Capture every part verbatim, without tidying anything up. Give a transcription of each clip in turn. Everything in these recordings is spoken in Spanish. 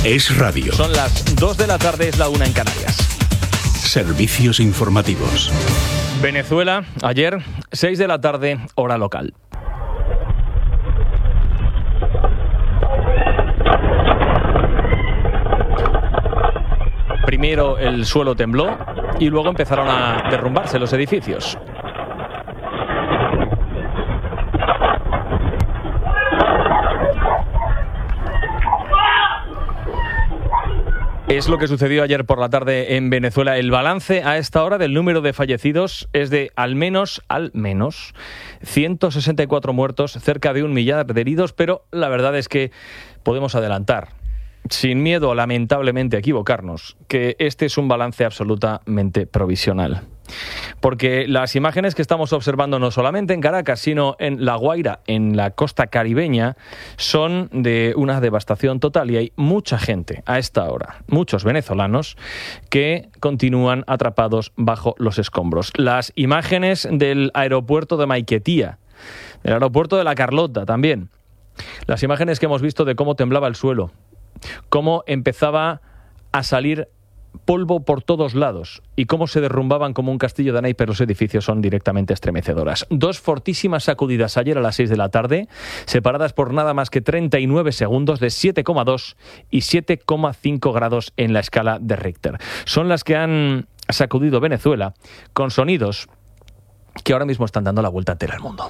Es radio. Son las dos de la tarde, es la una en Canarias. Servicios informativos. Venezuela, ayer, seis de la tarde, hora local. Primero el suelo tembló y luego empezaron a derrumbarse los edificios. Es lo que sucedió ayer por la tarde en Venezuela. El balance a esta hora del número de fallecidos es de al menos, al menos, ciento sesenta y cuatro muertos, cerca de un millar de heridos, pero la verdad es que podemos adelantar, sin miedo lamentablemente a equivocarnos, que este es un balance absolutamente provisional. Porque las imágenes que estamos observando no solamente en Caracas, sino en La Guaira, en la costa caribeña, son de una devastación total y hay mucha gente a esta hora, muchos venezolanos, que continúan atrapados bajo los escombros. Las imágenes del aeropuerto de Maiquetía, del aeropuerto de La Carlota también, las imágenes que hemos visto de cómo temblaba el suelo, cómo empezaba a salir polvo por todos lados y cómo se derrumbaban como un castillo de naipes los edificios son directamente estremecedoras. Dos fortísimas sacudidas ayer a las seis de la tarde, separadas por nada más que treinta y nueve segundos, de siete coma dos y siete coma cinco grados en la escala de Richter. Son las que han sacudido Venezuela con sonidos que ahora mismo están dando la vuelta entera al mundo.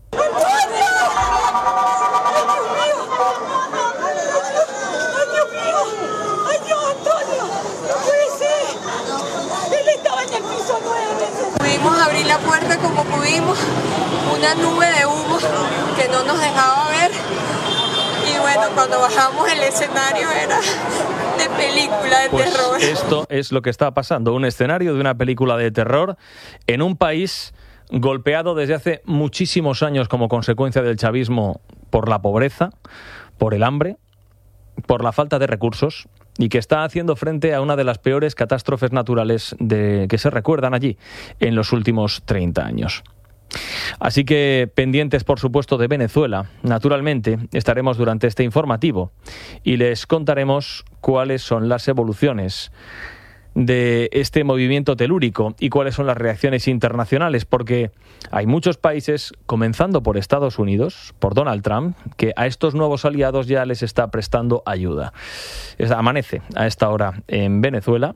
Pudimos abrir la puerta como pudimos, una nube de humo que no nos dejaba ver y bueno, cuando bajamos el escenario era de película de pues terror. Esto es lo que está pasando, un escenario de una película de terror en un país golpeado desde hace muchísimos años como consecuencia del chavismo por la pobreza, por el hambre, por la falta de recursos, y que está haciendo frente a una de las peores catástrofes naturales de, que se recuerdan allí en los últimos treinta años. Así que pendientes, por supuesto, de Venezuela, naturalmente estaremos durante este informativo y les contaremos cuáles son las evoluciones de este movimiento telúrico y cuáles son las reacciones internacionales, porque hay muchos países, comenzando por Estados Unidos, por Donald Trump, que a estos nuevos aliados ya les está prestando ayuda. Amanece a esta hora en Venezuela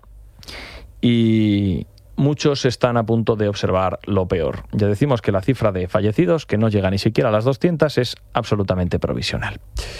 y muchos están a punto de observar lo peor. Ya decimos que la cifra de fallecidos, que no llega ni siquiera a las doscientas, es absolutamente provisional.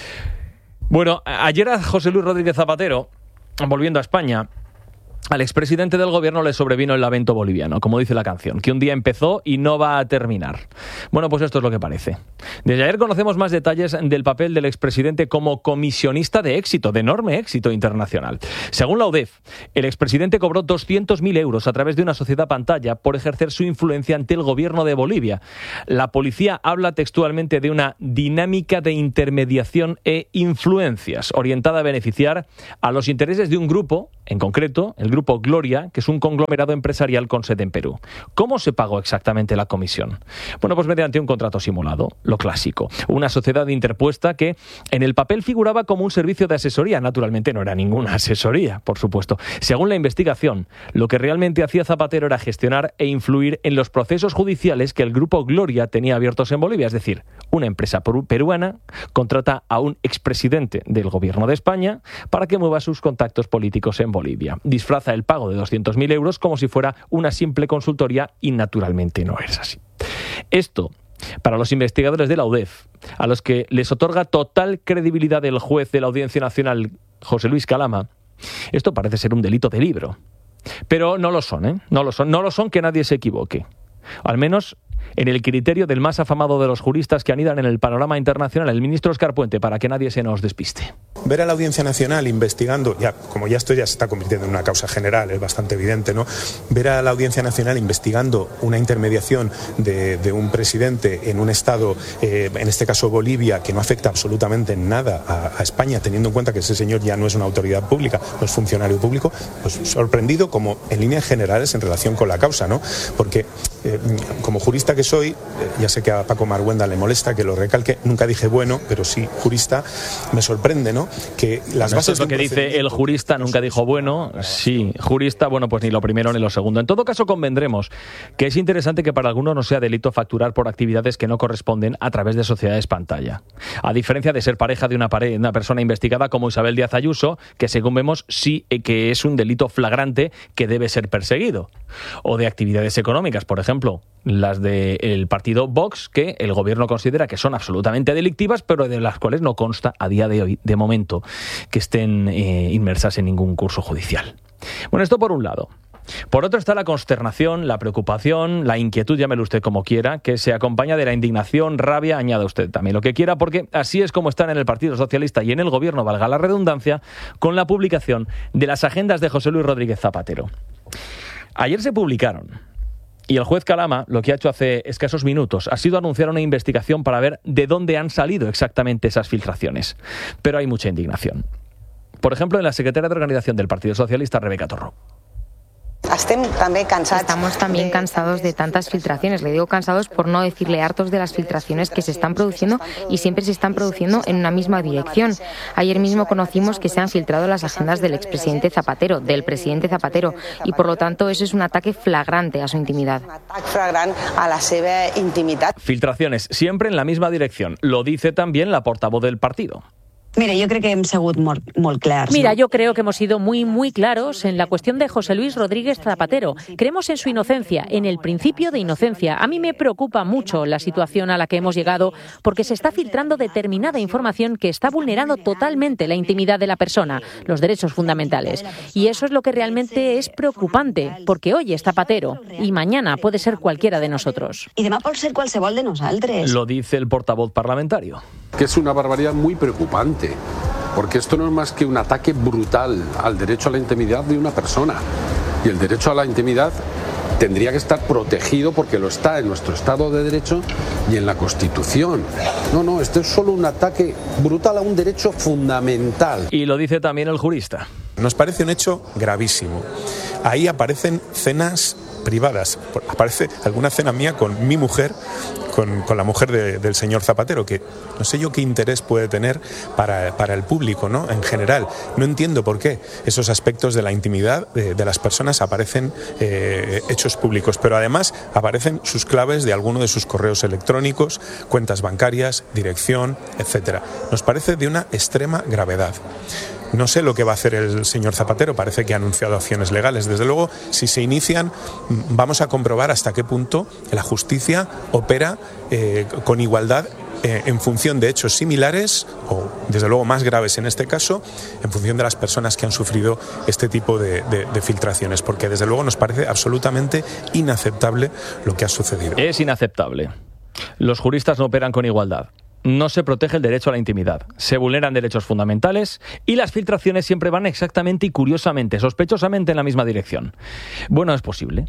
Bueno, ayer a José Luis Rodríguez Zapatero, volviendo a España, al expresidente del gobierno le sobrevino el lamento boliviano, como dice la canción, que un día empezó y no va a terminar. Bueno, pues esto es lo que parece. Desde ayer conocemos más detalles del papel del expresidente como comisionista de éxito, de enorme éxito internacional. Según la U D E F, el expresidente cobró doscientos mil euros a través de una sociedad pantalla por ejercer su influencia ante el gobierno de Bolivia. La policía habla textualmente de una dinámica de intermediación e influencias orientada a beneficiar a los intereses de un grupo, en concreto, el Grupo Gloria, que es un conglomerado empresarial con sede en Perú. ¿Cómo se pagó exactamente la comisión? Bueno, pues mediante un contrato simulado, lo clásico. Una sociedad interpuesta que en el papel figuraba como un servicio de asesoría. Naturalmente no era ninguna asesoría, por supuesto. Según la investigación, lo que realmente hacía Zapatero era gestionar e influir en los procesos judiciales que el Grupo Gloria tenía abiertos en Bolivia. Es decir, una empresa peruana contrata a un expresidente del gobierno de España para que mueva sus contactos políticos en Bolivia. Disfraza el pago de doscientos mil euros como si fuera una simple consultoría y naturalmente no es así. Esto, para los investigadores de la U D E F, a los que les otorga total credibilidad el juez de la Audiencia Nacional, José Luis Calama, esto parece ser un delito de libro. Pero no lo son, ¿eh? No lo son. No lo son, que nadie se equivoque. Al menos en el criterio del más afamado de los juristas que anidan en el panorama internacional, el ministro Óscar Puente, para que nadie se nos despiste. Ver a la Audiencia Nacional investigando, ya como ya esto ya se está convirtiendo en una causa general, es bastante evidente, ¿no? Ver a la Audiencia Nacional investigando una intermediación de, de un presidente en un estado, eh, en este caso Bolivia, que no afecta absolutamente en nada a, a España, teniendo en cuenta que ese señor ya no es una autoridad pública, no es funcionario público, pues sorprendido como en líneas generales en relación con la causa, ¿no? Porque eh, como jurista que soy, eh, ya sé que a Paco Marguenda le molesta que lo recalque, nunca dije bueno, pero sí jurista, me sorprende, ¿no? Que las bueno, bases es lo que dice el jurista, nunca dijo bueno, sí, jurista, bueno, pues ni lo primero ni lo segundo. En todo caso, convendremos que es interesante que para algunos no sea delito facturar por actividades que no corresponden a través de sociedades pantalla. A diferencia de ser pareja de una, pare- una persona investigada como Isabel Díaz Ayuso, que según vemos sí que es un delito flagrante que debe ser perseguido. O de actividades económicas, por ejemplo, las del partido Vox, que el gobierno considera que son absolutamente delictivas, pero de las cuales no consta a día de hoy, de momento, que estén eh, inmersas en ningún curso judicial. Bueno, esto por un lado. Por otro está la consternación, la preocupación, la inquietud, llámelo usted como quiera, que se acompaña de la indignación, rabia, añada usted también lo que quiera, porque así es como están en el Partido Socialista y en el Gobierno, valga la redundancia, con la publicación de las agendas de José Luis Rodríguez Zapatero. Ayer se publicaron y el juez Calama lo que ha hecho hace escasos minutos ha sido anunciar una investigación para ver de dónde han salido exactamente esas filtraciones. Pero hay mucha indignación. Por ejemplo, en la secretaria de Organización del Partido Socialista, Rebeca Torró. Estamos también cansados de tantas filtraciones. Le digo cansados por no decirle hartos de las filtraciones que se están produciendo y siempre se están produciendo en una misma dirección. Ayer mismo conocimos que se han filtrado las agendas del expresidente Zapatero, del presidente Zapatero, y por lo tanto eso es un ataque flagrante a su intimidad. Filtraciones siempre en la misma dirección. Lo dice también la portavoz del partido. Mira, yo creo que hem sigut molt, molt clars. Mira, yo creo que hemos sido muy, muy claros en la cuestión de José Luis Rodríguez Zapatero. Creemos en su inocencia, en el principio de inocencia. A mí me preocupa mucho la situación a la que hemos llegado porque se está filtrando determinada información que está vulnerando totalmente la intimidad de la persona, los derechos fundamentales. Y eso es lo que realmente es preocupante, porque hoy es Zapatero y mañana puede ser cualquiera de nosotros. Y demà pot ser qualsevol de nosaltres. Lo dice el portavoz parlamentario. Que es una barbaridad muy preocupante, porque esto no es más que un ataque brutal al derecho a la intimidad de una persona. Y el derecho a la intimidad tendría que estar protegido porque lo está en nuestro Estado de Derecho y en la Constitución. No, no, esto es solo un ataque brutal a un derecho fundamental. Y lo dice también el jurista. Nos parece un hecho gravísimo. Ahí aparecen cenas privadas. Aparece alguna cena mía con mi mujer, con, con la mujer de, del señor Zapatero, que no sé yo qué interés puede tener para, para el público, ¿no? En general. No entiendo por qué esos aspectos de la intimidad de, de las personas aparecen eh, hechos públicos, pero además aparecen sus claves de alguno de sus correos electrónicos, cuentas bancarias, dirección, etcétera. Nos parece de una extrema gravedad. No sé lo que va a hacer el señor Zapatero, parece que ha anunciado acciones legales. Desde luego, si se inician, vamos a comprobar hasta qué punto la justicia opera eh, con igualdad eh, en función de hechos similares, o desde luego más graves en este caso, en función de las personas que han sufrido este tipo de, de, de filtraciones, porque desde luego nos parece absolutamente inaceptable lo que ha sucedido. Es inaceptable. Los juristas no operan con igualdad. No se protege el derecho a la intimidad, se vulneran derechos fundamentales y las filtraciones siempre van exactamente y curiosamente, sospechosamente en la misma dirección. Bueno, es posible.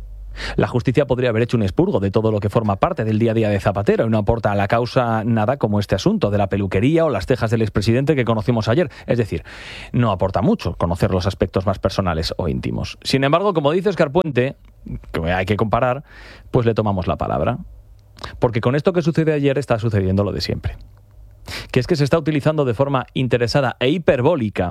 La justicia podría haber hecho un expurgo de todo lo que forma parte del día a día de Zapatero y no aporta a la causa nada como este asunto de la peluquería o las cejas del expresidente que conocimos ayer. Es decir, no aporta mucho conocer los aspectos más personales o íntimos. Sin embargo, como dice Óscar Puente, que hay que comparar, pues le tomamos la palabra. Porque con esto que sucede ayer está sucediendo lo de siempre. Que es que se está utilizando de forma interesada e hiperbólica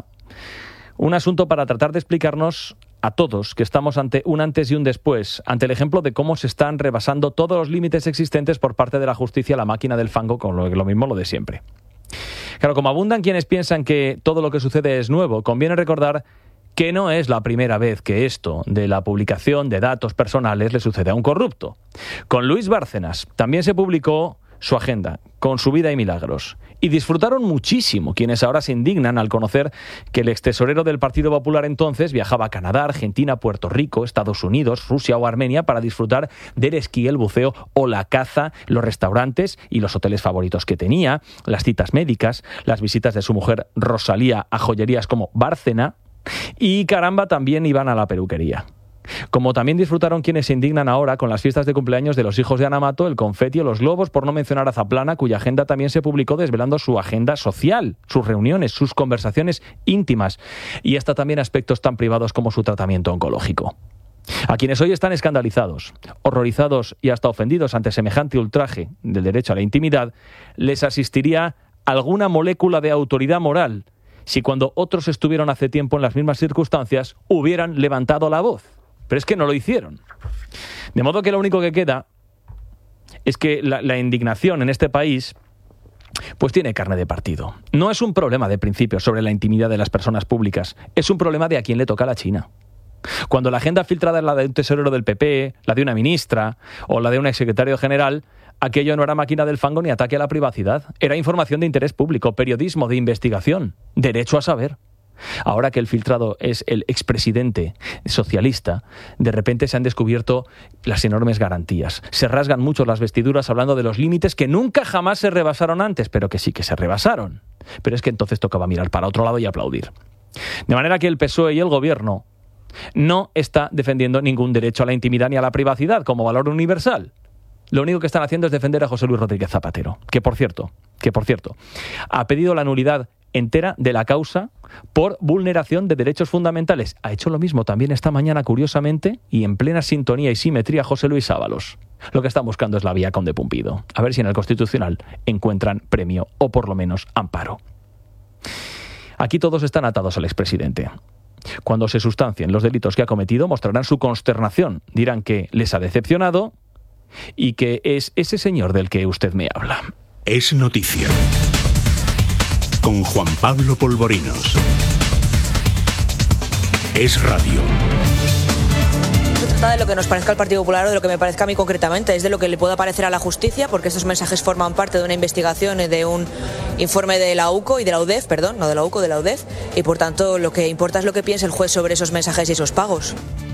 un asunto para tratar de explicarnos a todos que estamos ante un antes y un después, ante el ejemplo de cómo se están rebasando todos los límites existentes por parte de la justicia, la máquina del fango, con lo, lo mismo lo de siempre. Claro, como abundan quienes piensan que todo lo que sucede es nuevo, conviene recordar que no es la primera vez que esto de la publicación de datos personales le sucede a un corrupto. Con Luis Bárcenas también se publicó su agenda, con su vida y milagros. Y disfrutaron muchísimo quienes ahora se indignan al conocer que el extesorero del Partido Popular entonces viajaba a Canadá, Argentina, Puerto Rico, Estados Unidos, Rusia o Armenia para disfrutar del esquí, el buceo o la caza, los restaurantes y los hoteles favoritos que tenía, las citas médicas, las visitas de su mujer Rosalía a joyerías como Bárcena. Y caramba, también iban a la peluquería. Como también disfrutaron quienes se indignan ahora con las fiestas de cumpleaños de los hijos de Ana Mato, el confeti o los globos, por no mencionar a Zaplana, cuya agenda también se publicó desvelando su agenda social, sus reuniones, sus conversaciones íntimas y hasta también aspectos tan privados como su tratamiento oncológico. A quienes hoy están escandalizados, horrorizados y hasta ofendidos ante semejante ultraje del derecho a la intimidad, les asistiría alguna molécula de autoridad moral si cuando otros estuvieron hace tiempo en las mismas circunstancias hubieran levantado la voz. Pero es que no lo hicieron. De modo que lo único que queda es que la, la indignación en este país pues tiene carne de partido. No es un problema de principio sobre la intimidad de las personas públicas, es un problema de a quién le toca la China. Cuando la agenda filtrada es la de un tesorero del P P, la de una ministra o la de un exsecretario general, aquello no era máquina del fango ni ataque a la privacidad. Era información de interés público, periodismo de investigación, derecho a saber. Ahora que el filtrado es el expresidente socialista, de repente se han descubierto las enormes garantías. Se rasgan mucho las vestiduras hablando de los límites que nunca jamás se rebasaron antes, pero que sí que se rebasaron. Pero es que entonces tocaba mirar para otro lado y aplaudir. De manera que el P S O E y el Gobierno no está defendiendo ningún derecho a la intimidad ni a la privacidad como valor universal. Lo único que están haciendo es defender a José Luis Rodríguez Zapatero, que por cierto, que por cierto, ha pedido la nulidad entera de la causa por vulneración de derechos fundamentales. Ha hecho lo mismo también esta mañana, curiosamente, y en plena sintonía y simetría, José Luis Ábalos. Lo que están buscando es la vía Conde Pumpido. A ver si en el Constitucional encuentran premio o por lo menos amparo. Aquí todos están atados al expresidente. Cuando se sustancien los delitos que ha cometido, mostrarán su consternación. Dirán que les ha decepcionado y que es ese señor del que usted me habla. Es noticia. Con Juan Pablo Polvorinos. Es radio. No se trata de lo que nos parezca al Partido Popular o de lo que me parezca a mí concretamente, es de lo que le pueda parecer a la justicia, porque estos mensajes forman parte de una investigación, de un informe de la U C O y de la U D E F, perdón, no de la U C O, de la U D E F, y por tanto lo que importa es lo que piense el juez sobre esos mensajes y esos pagos.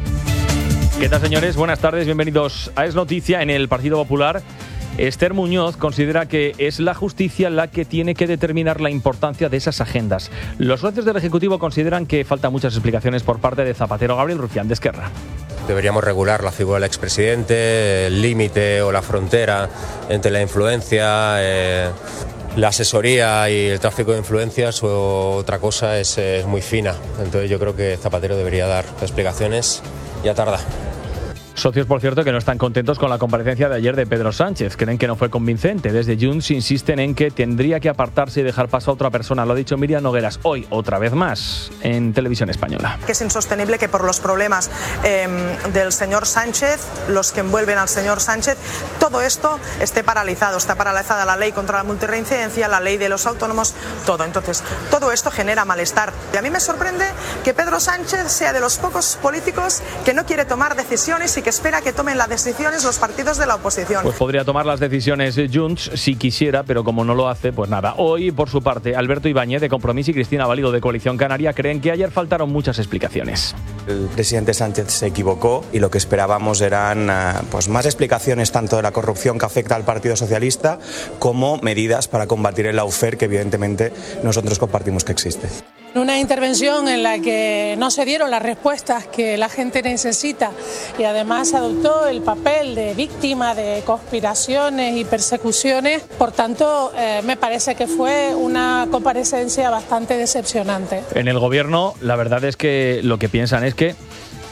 ¿Qué tal, señores? Buenas tardes, bienvenidos a Es Noticia. En el Partido Popular, Esther Muñoz considera que es la justicia la que tiene que determinar la importancia de esas agendas. Los socios del Ejecutivo consideran que faltan muchas explicaciones por parte de Zapatero. Gabriel Rufián, de Esquerra. Deberíamos regular la figura del expresidente, el límite o la frontera entre la influencia, eh, la asesoría y el tráfico de influencias, o otra cosa es, es muy fina. Entonces yo creo que Zapatero debería dar explicaciones, ya tarda. Socios, por cierto, que no están contentos con la comparecencia de ayer de Pedro Sánchez. Creen que no fue convincente. Desde Junts insisten en que tendría que apartarse y dejar paso a otra persona. Lo ha dicho Miriam Nogueras hoy, otra vez más, en Televisión Española. Que es insostenible que por los problemas eh, del señor Sánchez, los que envuelven al señor Sánchez, todo esto esté paralizado. Está paralizada la ley contra la multirreincidencia, la ley de los autónomos, todo. Entonces, todo esto genera malestar. Y a mí me sorprende que Pedro Sánchez sea de los pocos políticos que no quiere tomar decisiones y que espera que tomen las decisiones los partidos de la oposición. Pues podría tomar las decisiones Junts si quisiera, pero como no lo hace, pues nada. Hoy, por su parte, Alberto Ibáñez de Compromís y Cristina Valido de Coalición Canaria creen que ayer faltaron muchas explicaciones. El presidente Sánchez se equivocó y lo que esperábamos eran pues más explicaciones tanto de la corrupción que afecta al Partido Socialista como medidas para combatir el lawfare que evidentemente nosotros compartimos que existe. Una intervención en la que no se dieron las respuestas que la gente necesita y además adoptó el papel de víctima de conspiraciones y persecuciones. Por tanto, eh, me parece que fue una comparecencia bastante decepcionante. En el Gobierno, la verdad es que lo que piensan es que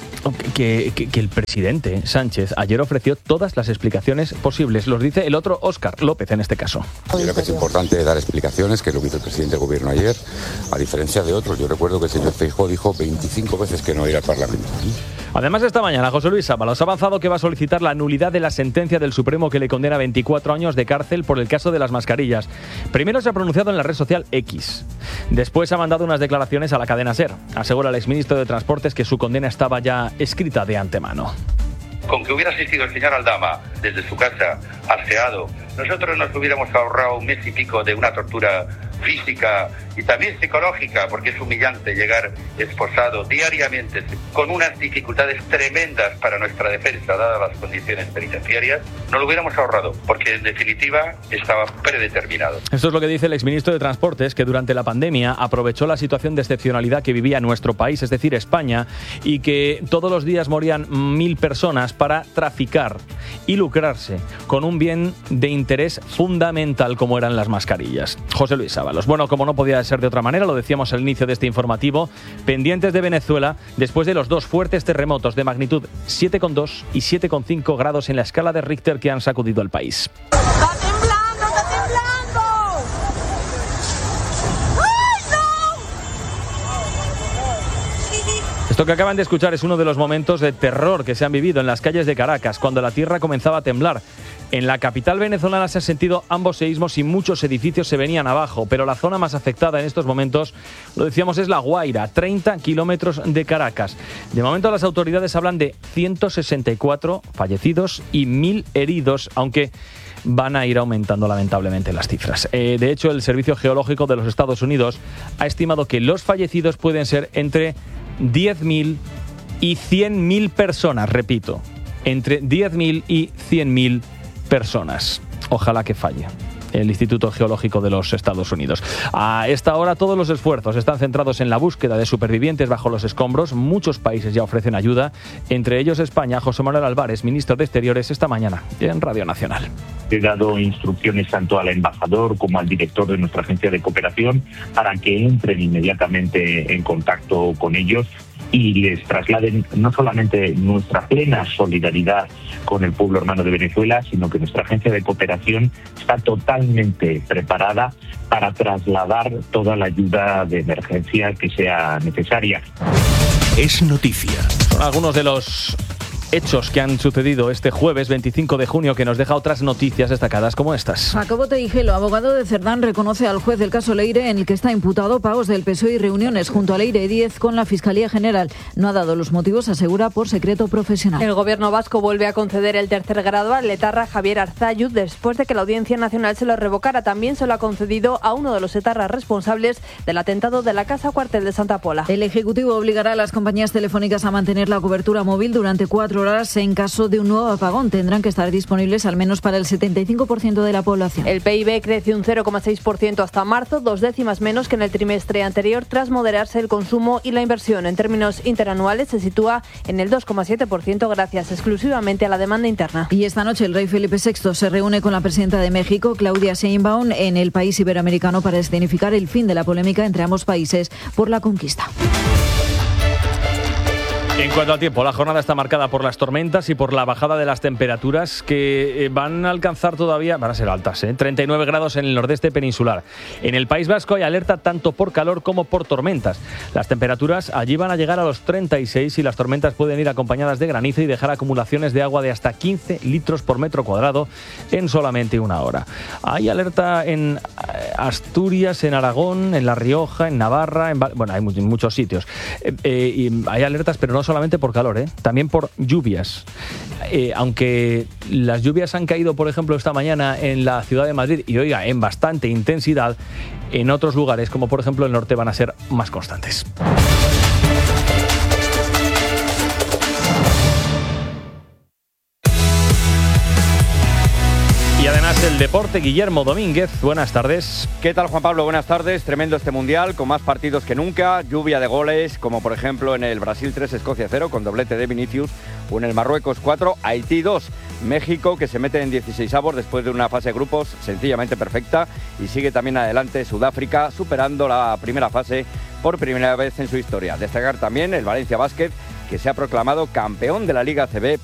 Que, que, que el presidente Sánchez ayer ofreció todas las explicaciones posibles. Los dice el otro Óscar López en este caso. Yo creo que es importante dar explicaciones, que es lo que hizo el presidente del gobierno ayer, a diferencia de otros. Yo recuerdo que el señor Feijóo dijo veinticinco veces que no ir al Parlamento. Además, esta mañana José Luis Ábalos ha avanzado que va a solicitar la nulidad de la sentencia del Supremo que le condena a veinticuatro años de cárcel por el caso de las mascarillas. Primero se ha pronunciado en la red social X. Después ha mandado unas declaraciones a la cadena SER. Asegura el exministro de Transportes que su condena estaba ya escrita de antemano. Con que hubiera asistido el señor Aldama desde su casa, aseado, nosotros nos hubiéramos ahorrado un mes y pico de una tortura física y también psicológica, porque es humillante llegar esposado diariamente con unas dificultades tremendas para nuestra defensa, dadas las condiciones penitenciarias. No lo hubiéramos ahorrado, porque en definitiva estaba predeterminado. Esto es lo que dice el exministro de Transportes, que durante la pandemia aprovechó la situación de excepcionalidad que vivía nuestro país, es decir, España, y que todos los días morían mil personas para traficar y lucrarse con un bien de interés fundamental como eran las mascarillas. José Luis Ábalos. Bueno, como no podía ser de otra manera, lo decíamos al inicio de este informativo, pendientes de Venezuela después de los dos fuertes terremotos de magnitud siete coma dos y siete coma cinco grados en la escala de Richter que han sacudido el país. ¡Está temblando, está temblando! ¡Ay, no! Esto que acaban de escuchar es uno de los momentos de terror que se han vivido en las calles de Caracas, cuando la tierra comenzaba a temblar. En la capital venezolana se han sentido ambos seísmos y muchos edificios se venían abajo, pero la zona más afectada en estos momentos, lo decíamos, es La Guaira, treinta kilómetros de Caracas. De momento las autoridades hablan de ciento sesenta y cuatro fallecidos y mil heridos, aunque van a ir aumentando lamentablemente las cifras. Eh, de hecho, el Servicio Geológico de los Estados Unidos ha estimado que los fallecidos pueden ser entre diez mil y cien mil personas, repito, entre diez mil y cien mil personas. Ojalá que falle el Instituto Geológico de los Estados Unidos. A esta hora todos los esfuerzos están centrados en la búsqueda de supervivientes bajo los escombros. Muchos países ya ofrecen ayuda, entre ellos España. José Manuel Álvarez, ministro de Exteriores, esta mañana en Radio Nacional. He dado instrucciones tanto al embajador como al director de nuestra agencia de cooperación para que entren inmediatamente en contacto con ellos y les trasladen no solamente nuestra plena solidaridad con el pueblo hermano de Venezuela, sino que nuestra agencia de cooperación está totalmente preparada para trasladar toda la ayuda de emergencia que sea necesaria. Es noticia. Son algunos de los hechos que han sucedido este jueves veinticinco de junio que nos deja otras noticias destacadas como estas. Jacobo Teijelo, abogado de Cerdán, reconoce al juez del caso Leire en el que está imputado pagos del P S O E y reuniones junto a Leire diez con la Fiscalía General. No ha dado los motivos, asegura, por secreto profesional. El gobierno vasco vuelve a conceder el tercer grado al etarra Javier Arzalluz después de que la Audiencia Nacional se lo revocara. También se lo ha concedido a uno de los etarras responsables del atentado de la Casa Cuartel de Santa Pola. El Ejecutivo obligará a las compañías telefónicas a mantener la cobertura móvil durante cuatro horas en caso de un nuevo apagón. Tendrán que estar disponibles al menos para el setenta y cinco por ciento de la población. El P I B crece un cero coma seis por ciento hasta marzo, dos décimas menos que en el trimestre anterior, tras moderarse el consumo y la inversión. En términos interanuales se sitúa en el dos coma siete por ciento gracias exclusivamente a la demanda interna. Y esta noche el rey Felipe sexto se reúne con la presidenta de México, Claudia Sheinbaum, en el país iberoamericano para escenificar el fin de la polémica entre ambos países por la conquista. En cuanto al tiempo, la jornada está marcada por las tormentas y por la bajada de las temperaturas que van a alcanzar todavía, van a ser altas, ¿eh? treinta y nueve grados en el nordeste peninsular. En el País Vasco hay alerta tanto por calor como por tormentas. Las temperaturas allí van a llegar a los treinta y seis y las tormentas pueden ir acompañadas de granizo y dejar acumulaciones de agua de hasta quince litros por metro cuadrado en solamente una hora. Hay alerta en Asturias, en Aragón, en La Rioja, en Navarra, en, bueno, hay muchos sitios. Eh, eh, y hay alertas, pero no solamente por calor, ¿eh? También por lluvias. Eh, aunque las lluvias han caído, por ejemplo, esta mañana en la ciudad de Madrid y, oiga, en bastante intensidad, en otros lugares, como por ejemplo el norte, van a ser más constantes. Y además el deporte, Guillermo Domínguez, buenas tardes. ¿Qué tal, Juan Pablo? Buenas tardes. Tremendo este Mundial, con más partidos que nunca, lluvia de goles, como por ejemplo en el Brasil tres, Escocia cero, con doblete de Vinicius, o en el Marruecos cuatro, Haití dos. México, que se mete en dieciseisavos después de una fase de grupos sencillamente perfecta, y sigue también adelante Sudáfrica, superando la primera fase por primera vez en su historia. Destacar también el Valencia Basket, que se ha proclamado campeón de la Liga A C B